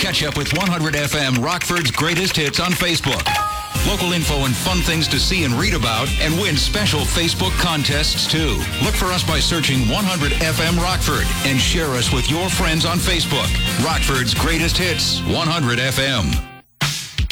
Catch up with 100 FM Rockford's greatest hits on Facebook. Local info and fun things to see and read about, and win special Facebook contests too. Look for us by searching 100 FM Rockford and share us with your friends on Facebook. Rockford's greatest hits, 100 FM.